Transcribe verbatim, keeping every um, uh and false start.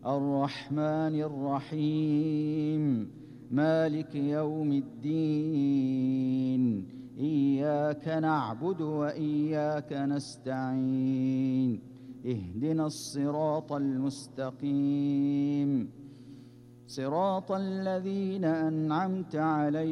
الرحمن الرحيم مالك يوم الدين إياك نعبد وإياك نستعين اهدنا الصراط المستقيم صراط الذين أنعمت عليهم